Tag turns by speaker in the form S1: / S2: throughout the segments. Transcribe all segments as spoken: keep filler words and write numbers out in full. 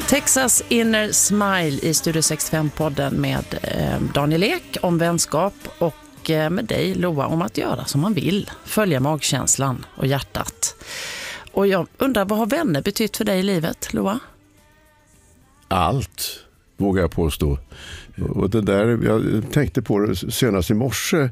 S1: Texas Inner Smile i Studio sextiofem-podden med eh, Daniel Ek om vänskap och eh, med dig, Loa, om att göra som man vill. Följa magkänslan och hjärtat. Och jag undrar, vad har vänner betytt för dig i livet, Loa?
S2: Allt, vågar jag påstå. Och det där, jag tänkte på det senast i morse.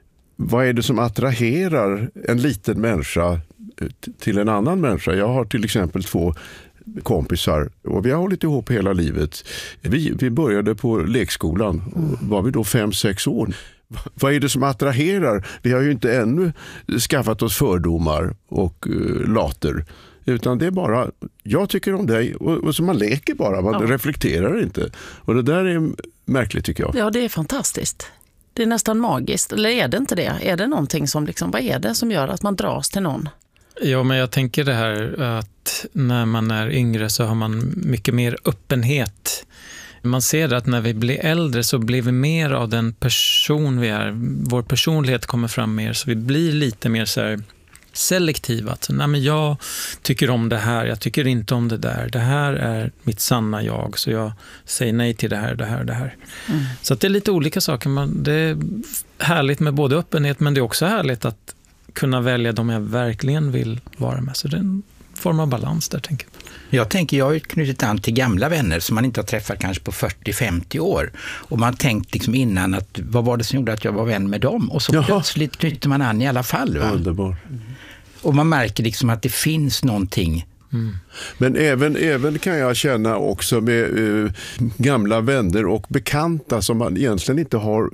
S2: Vad är det som attraherar en liten människa till en annan människa? Jag har till exempel två kompisar och vi har hållit ihop hela livet. Vi, vi började på lekskolan och var vi då fem, sex år. Vad är det som attraherar? Vi har ju inte ännu skaffat oss fördomar och uh, later. Utan det är bara, jag tycker om dig och, och så man leker bara, man ja. reflekterar inte. Och det där är märkligt tycker jag.
S1: Ja, det är fantastiskt. Det är nästan magiskt. Eller är det inte det? Är det någonting som liksom, vad är det som gör att man dras till någon?
S3: Ja, men jag tänker det här att när man är yngre så har man mycket mer öppenhet. Man ser att när vi blir äldre så blir vi mer av den person vi är. Vår personlighet kommer fram mer, så vi blir lite mer så här selektiva. Att, nej, men jag tycker om det här, jag tycker inte om det där. Det här är mitt sanna jag, så jag säger nej till det här, det här, det här. Mm. Så att det är lite olika saker. Man, det är härligt med både öppenhet, men det är också härligt att kunna välja de jag verkligen vill vara med. Så det är en form av balans där, tänker jag.
S4: Jag tänker, jag har ju knutit an till gamla vänner som man inte har träffat kanske på fyrtio femtio år. Och man tänkt liksom innan att vad var det som gjorde att jag var vän med dem? Och så Jaha. plötsligt knyter man an i alla fall. Va?
S2: Underbar. Mm.
S4: Och man märker liksom att det finns någonting.
S2: Mm. Men även, även kan jag känna också med uh, gamla vänner och bekanta som man egentligen inte har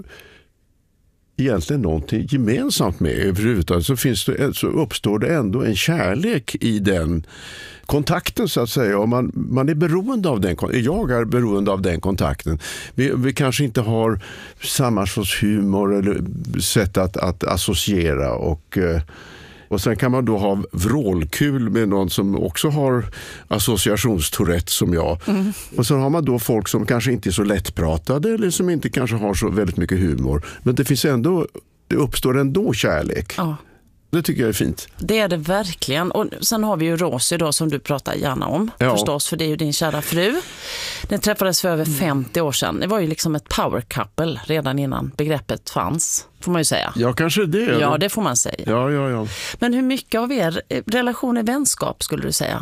S2: egentligen någonting gemensamt med överhuvudtaget, så, finns det, så uppstår det ändå en kärlek i den kontakten så att säga, och man, man är beroende av den, jag är beroende av den kontakten. Vi, vi kanske inte har samma sorts humor eller sätt att, att associera och Och sen kan man då ha vrålkul med någon som också har associationstourette som jag. Mm. Och så har man då folk som kanske inte är så lättpratade eller som inte kanske har så väldigt mycket humor. Men det finns ändå, det uppstår ändå kärlek. Ja. Det tycker jag är fint.
S1: Det är det verkligen. Och sen har vi ju Rosie då som du pratar gärna om. Ja. Förstås, för det är ju din kära fru. Den träffades för över femtio år sedan. Det var ju liksom ett power couple redan innan begreppet fanns, får man ju säga.
S2: Ja, kanske det. Eller?
S1: Ja, det får man säga.
S2: Ja, ja, ja.
S1: Men hur mycket av er relation är vänskap, skulle du säga?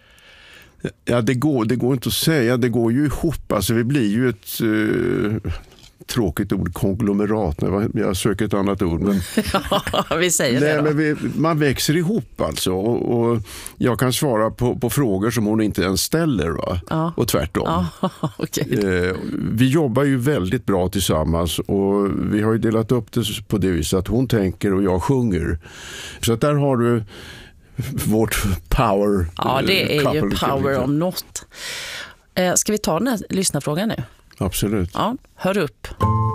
S2: Ja, det går, det går inte att säga. Det går ju ihop. Alltså, vi blir ju ett... Uh... tråkigt ord, konglomerat. Jag söker ett annat ord. Men,
S1: ja, vi säger
S2: nej,
S1: det då.
S2: Men vi, man växer ihop alltså. Och, och jag kan svara på, på frågor som hon inte ens ställer. Va? Ja. Och tvärtom.
S1: Ja, okay.
S2: eh, vi jobbar ju väldigt bra tillsammans. Och vi har ju delat upp det på det viset att hon tänker och jag sjunger. Så att där har du vårt power.
S1: Ja, det är ju power om något. Eh, ska vi ta den här lyssnarfrågan nu?
S2: Absolut.
S1: Ja, hör upp.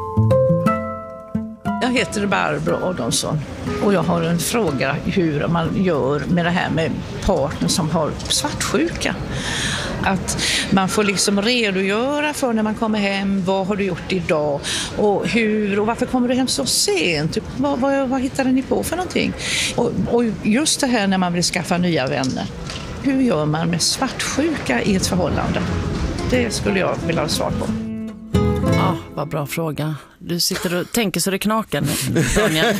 S5: Jag heter Barbro Adolfsson och jag har en fråga hur man gör med det här med partner som har svartsjuka. Att man får liksom redogöra för när man kommer hem, vad har du gjort idag och hur och varför kommer du hem så sent? Vad, vad, vad hittade ni på för någonting? Och, och just det här när man vill skaffa nya vänner. Hur gör man med svartsjuka i ett förhållande? Det skulle jag vilja ha svar på.
S1: Ja, vad bra fråga. Du sitter och tänker så det knakar nu, Daniel.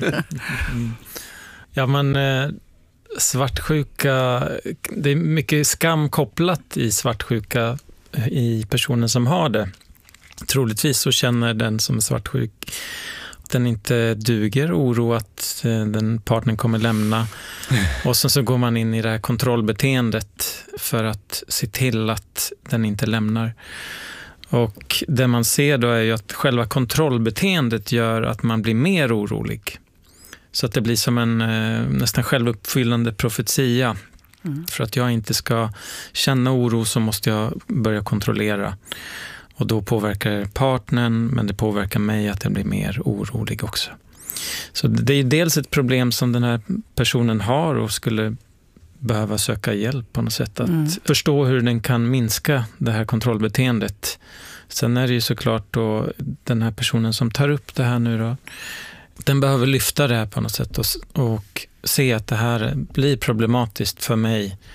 S3: Ja, men eh, svartsjuka, det är mycket skam kopplat i svartsjuka i personen som har det. Troligtvis så känner den som är svartsjuk att den inte duger, oro att eh, den partnern kommer lämna. Och sen så går man in i det här kontrollbeteendet för att se till att den inte lämnar. Och det man ser då är ju att själva kontrollbeteendet gör att man blir mer orolig. Så att det blir som en eh, nästan självuppfyllande profetia. Mm. För att jag inte ska känna oro så måste jag börja kontrollera. Och då påverkar partnern, men det påverkar mig att jag blir mer orolig också. Så det är dels ett problem som den här personen har och skulle behöva söka hjälp på något sätt. Att mm. förstå hur den kan minska det här kontrollbeteendet. Sen är det ju såklart då den här personen som tar upp det här nu då. Den behöver lyfta det här på något sätt och, och se att det här blir problematiskt för mig.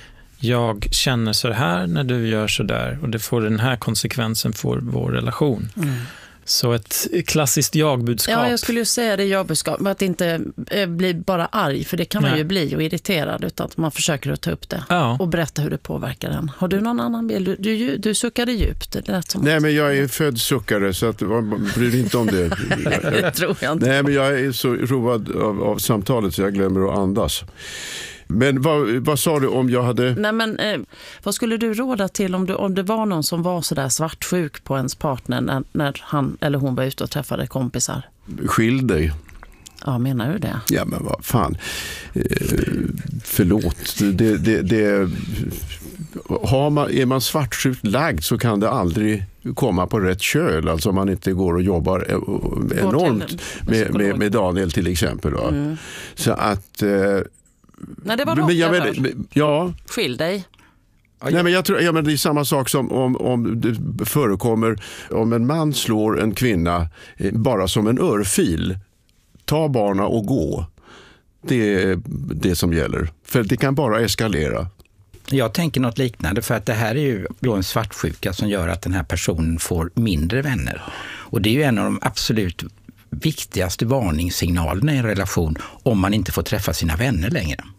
S3: jag känner så här när du gör så där och det får den här konsekvensen för vår relation. Mm. Så ett klassiskt jagbudskap.
S1: Ja, jag skulle ju säga det jagbudskap, men att inte eh, bli bara arg, för det kan man Nej. ju bli och irriterad, utan att man försöker att ta upp det ja. och berätta hur det påverkar en. Har du någon annan bild? Du, du, du suckade djupt. Det lät som
S2: Nej, men jag är född suckare, så att, bryr dig inte om det.
S1: Det tror jag inte.
S2: Nej, men jag är så road av, av samtalet så jag glömmer att andas. Men vad, vad sa du om jag hade...
S1: Nej, men eh, vad skulle du råda till om, du, om det var någon som var så där svartsjuk på ens partner när, när han eller hon var ute och träffade kompisar?
S2: Skilj dig.
S1: Ja, menar du det?
S2: Ja, men vad fan. Eh, förlåt. Det, det, det, har man, är man svartsjukt lagd så kan det aldrig komma på rätt köl. Alltså om man inte går och jobbar enormt med, med, med Daniel till exempel. Mm. Så att... Eh,
S1: Nej, det var rått,
S2: jag men, ja.
S1: Skilj dig.
S2: Nej, men jag tror, ja, men det är samma sak som om, om det förekommer om en man slår en kvinna bara som en örfil. Ta barna och gå. Det är det som gäller. För det kan bara eskalera.
S4: Jag tänker något liknande, för att det här är ju då en svartsjuka som gör att den här personen får mindre vänner. Och det är ju en av de absolut viktigaste varningssignalerna i en relation om man inte får träffa sina vänner längre.